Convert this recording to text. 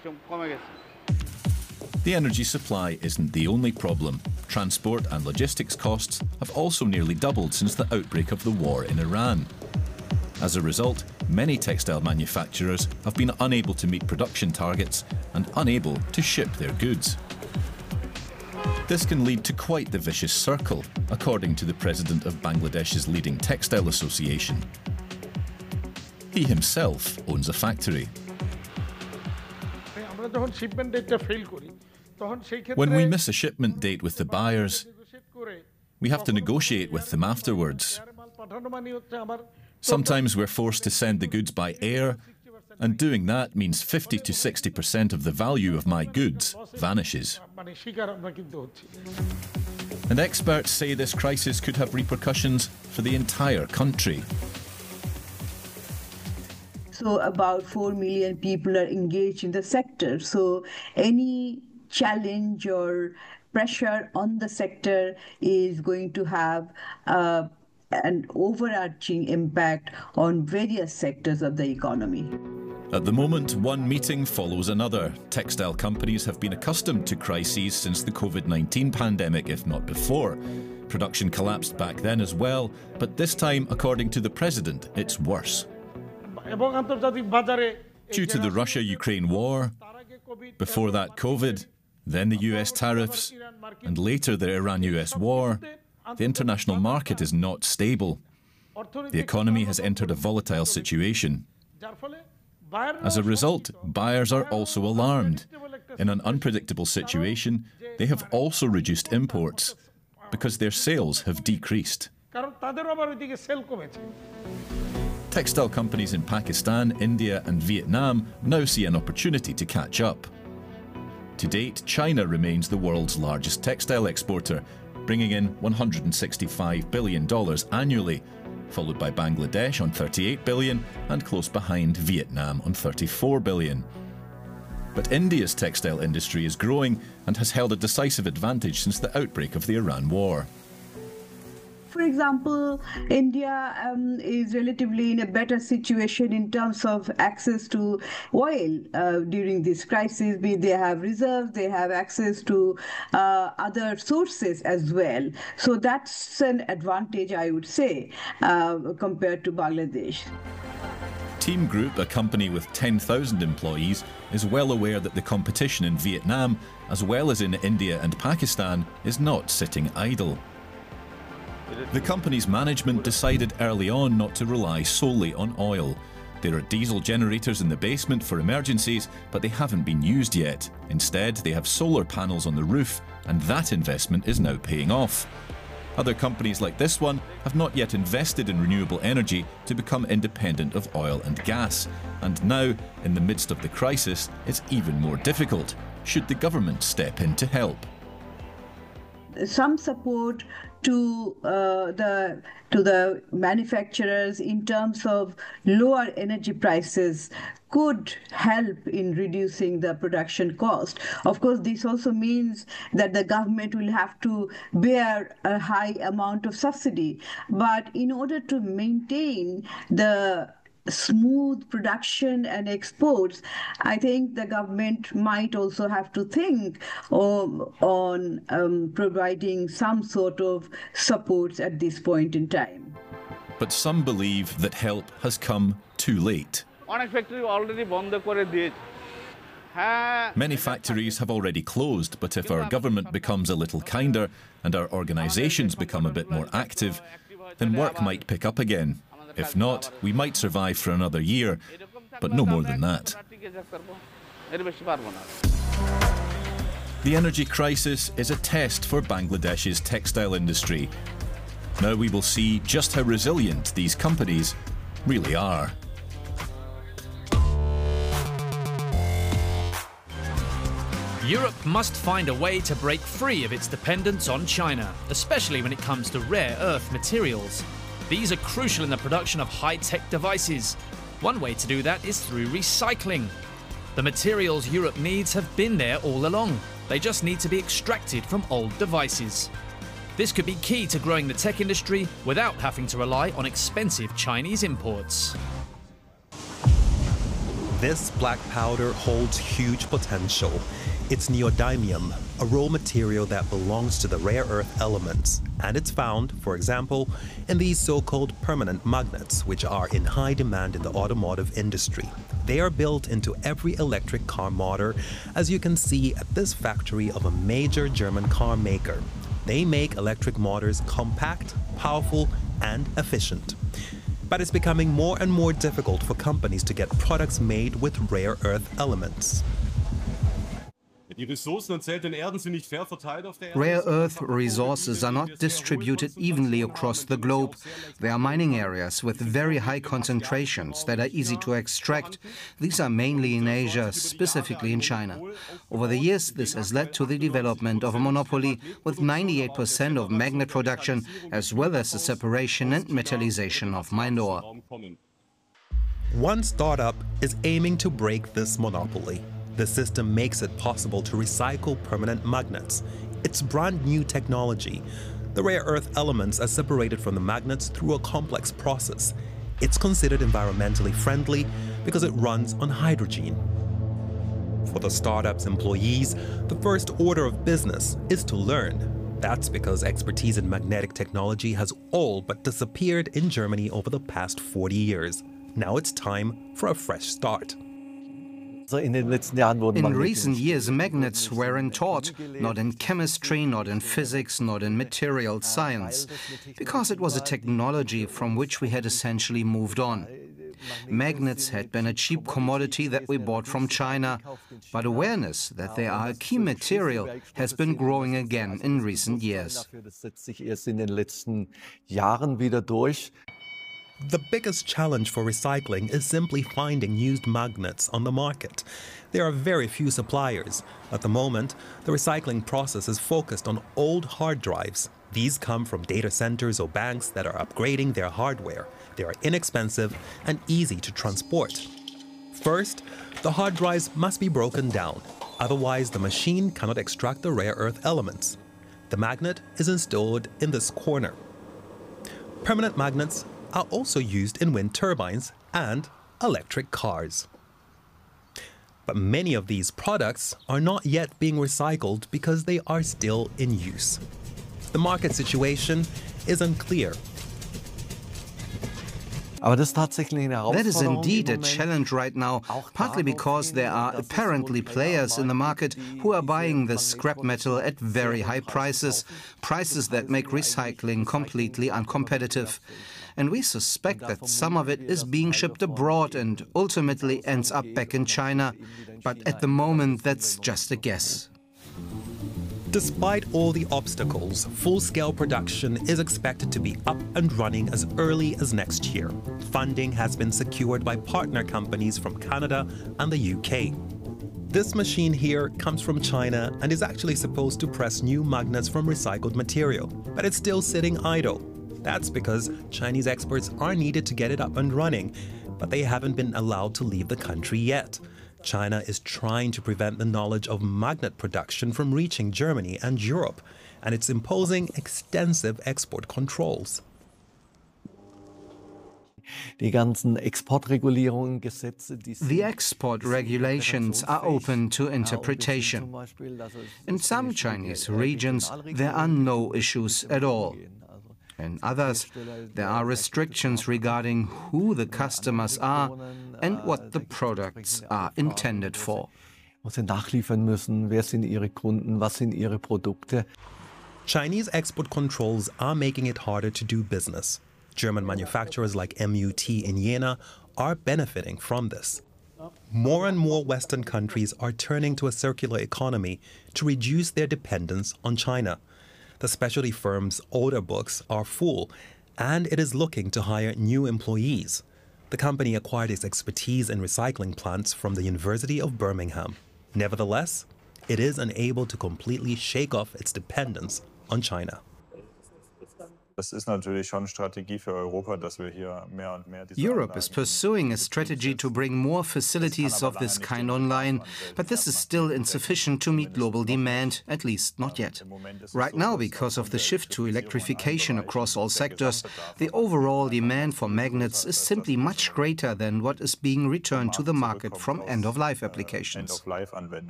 The energy supply isn't the only problem. Transport and logistics costs have also nearly doubled since the outbreak of the war in Iran. As a result, many textile manufacturers have been unable to meet production targets and unable to ship their goods. This can lead to quite the vicious circle, according to the president of Bangladesh's leading textile association. He himself owns a factory. When we miss a shipment date with the buyers, we have to negotiate with them afterwards. Sometimes we're forced to send the goods by air, and doing that means 50 to 60% of the value of my goods vanishes. And experts say this crisis could have repercussions for the entire country. So about 4 million people are engaged in the sector. So any challenge or pressure on the sector is going to have an overarching impact on various sectors of the economy. At the moment, one meeting follows another. Textile companies have been accustomed to crises since the COVID-19 pandemic, if not before. Production collapsed back then as well, but this time, according to the president, it's worse. Due to the Russia-Ukraine war, before that COVID, then the US tariffs, and later the Iran-US war, the international market is not stable. The economy has entered a volatile situation. As a result, buyers are also alarmed. In an unpredictable situation, they have also reduced imports because their sales have decreased. Textile companies in Pakistan, India and Vietnam now see an opportunity to catch up. To date, China remains the world's largest textile exporter, bringing in $165 billion annually, followed by Bangladesh on $38 billion and close behind Vietnam on $34 billion. But India's textile industry is growing and has held a decisive advantage since the outbreak of the Iran war. For example, India is relatively in a better situation in terms of access to oil during this crisis. They have reserves, they have access to other sources as well. So that's an advantage, I would say, compared to Bangladesh. Team Group, a company with 10,000 employees, is well aware that the competition in Vietnam, as well as in India and Pakistan, is not sitting idle. The company's management decided early on not to rely solely on oil. There are diesel generators in the basement for emergencies, but they haven't been used yet. Instead, they have solar panels on the roof, and that investment is now paying off. Other companies like this one have not yet invested in renewable energy to become independent of oil and gas. And now, in the midst of the crisis, it's even more difficult. Should the government step in to help? Some support to the manufacturers in terms of lower energy prices could help in reducing the production cost. Of course, this also means that the government will have to bear a high amount of subsidy. But in order to maintain the smooth production and exports, I think the government might also have to think on providing some sort of supports at this point in time. But some believe that help has come too late. Many factories have already closed, but if our government becomes a little kinder and our organisations become a bit more active, then work might pick up again. If not, we might survive for another year, but no more than that. The energy crisis is a test for Bangladesh's textile industry. Now we will see just how resilient these companies really are. Europe must find a way to break free of its dependence on China, especially when it comes to rare earth materials. These are crucial in the production of high-tech devices. One way to do that is through recycling. The materials Europe needs have been there all along. They just need to be extracted from old devices. This could be key to growing the tech industry without having to rely on expensive Chinese imports. This black powder holds huge potential. It's neodymium, a raw material that belongs to the rare earth elements, and it's found, for example, in these so-called permanent magnets, which are in high demand in the automotive industry. They are built into every electric car motor, as you can see at this factory of a major German car maker. They make electric motors compact, powerful, and efficient. But it's becoming more and more difficult for companies to get products made with rare earth elements. Rare earth resources are not distributed evenly across the globe. There are mining areas with very high concentrations that are easy to extract. These are mainly in Asia, specifically in China. Over the years, this has led to the development of a monopoly with 98% of magnet production, as well as the separation and metallization of mined ore. One startup is aiming to break this monopoly. The system makes it possible to recycle permanent magnets. It's brand new technology. The rare earth elements are separated from the magnets through a complex process. It's considered environmentally friendly because it runs on hydrogen. For the startup's employees, the first order of business is to learn. That's because expertise in magnetic technology has all but disappeared in Germany over the past 40 years. Now it's time for a fresh start. In recent years, magnets weren't taught, not in chemistry, not in physics, not in material science, because it was a technology from which we had essentially moved on. Magnets had been a cheap commodity that we bought from China, but awareness that they are a key material has been growing again in recent years. The biggest challenge for recycling is simply finding used magnets on the market. There are very few suppliers. At the moment, the recycling process is focused on old hard drives. These come from data centers or banks that are upgrading their hardware. They are inexpensive and easy to transport. First, the hard drives must be broken down. Otherwise, the machine cannot extract the rare earth elements. The magnet is installed in this corner. Permanent magnets are also used in wind turbines and electric cars. But many of these products are not yet being recycled because they are still in use. The market situation is unclear. That is indeed a challenge right now, partly because there are apparently players in the market who are buying the scrap metal at very high prices, prices that make recycling completely uncompetitive. And we suspect that some of it is being shipped abroad and ultimately ends up back in China. But at the moment, that's just a guess. Despite all the obstacles, full-scale production is expected to be up and running as early as next year. Funding has been secured by partner companies from Canada and the UK. This machine here comes from China and is actually supposed to press new magnets from recycled material, but it's still sitting idle. That's because Chinese experts are needed to get it up and running, but they haven't been allowed to leave the country yet. China is trying to prevent the knowledge of magnet production from reaching Germany and Europe, and it's imposing extensive export controls. The export regulations are open to interpretation. In some Chinese regions, there are no issues at all. In others, there are restrictions regarding who the customers are and what the products are intended for. Chinese export controls are making it harder to do business. German manufacturers like MUT in Jena are benefiting from this. More and more Western countries are turning to a circular economy to reduce their dependence on China. The specialty firm's order books are full, and it is looking to hire new employees. The company acquired its expertise in recycling plants from the University of Birmingham. Nevertheless, it is unable to completely shake off its dependence on China. Europe is pursuing a strategy to bring more facilities of this kind online, but this is still insufficient to meet global demand, at least not yet. Right now, because of the shift to electrification across all sectors, the overall demand for magnets is simply much greater than what is being returned to the market from end-of-life applications.